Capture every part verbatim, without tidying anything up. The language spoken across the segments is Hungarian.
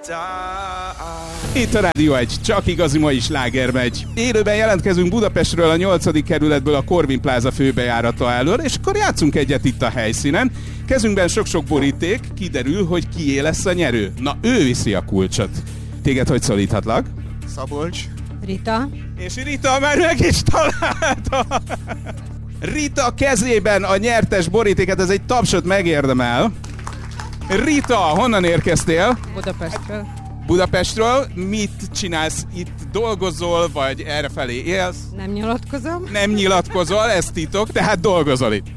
Itt a Rádió egy, csak igazi mai sláger megy. Élőben jelentkezünk Budapestről, a nyolcadik kerületből, a Corvin Plaza főbejárata elől, és akkor játszunk egyet itt a helyszínen. Kezünkben sok-sok boríték, kiderül, hogy kié lesz a nyerő. Na, ő viszi a kulcsot. Téged hogy szólíthatlak? Szabolcs. Rita. És Rita már meg is találta. Rita kezében a nyertes borítéket, ez egy tapsot megérdemel. Rita, honnan érkeztél? Budapestről. Budapestről. Mit csinálsz itt? Dolgozol, vagy errefelé élsz? Nem nyilatkozom. Nem nyilatkozol, ez titok, tehát dolgozol itt.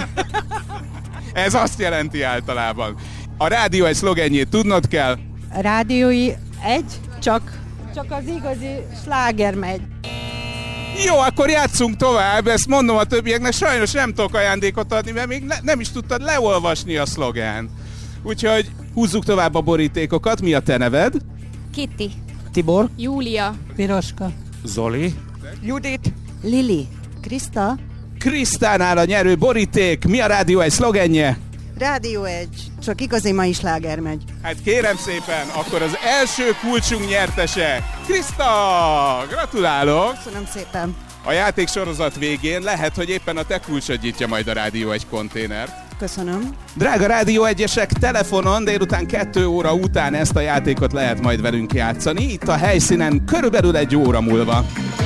Ez azt jelenti általában. A Rádió egy szlogenjét tudnod kell. A rádiói egy, csak, csak az igazi sláger megy. Jó, akkor játszunk tovább, ezt mondom a többieknek, sajnos nem tudok ajándékot adni, mert még ne, nem is tudtad leolvasni a szlogent. Úgyhogy húzzuk tovább a borítékokat. Mi a te neved? Kitty. Tibor. Júlia. Piroska. Zoli. Judit. Lili. Krista. Krisztánál a nyerő boríték. Mi a Rádió egy szlogenje? Rádió egy, csak igazi mai sláger megy. Hát kérem szépen, akkor az első kulcsunk nyertese, Kriszta! Gratulálok! Köszönöm szépen. A játék sorozat végén lehet, hogy éppen a te kulcsod nyitja majd a Rádió egy konténert. Köszönöm. Drága Rádió egyesek, telefonon délután kettő óra után ezt a játékot lehet majd velünk játszani, itt a helyszínen körülbelül egy óra múlva.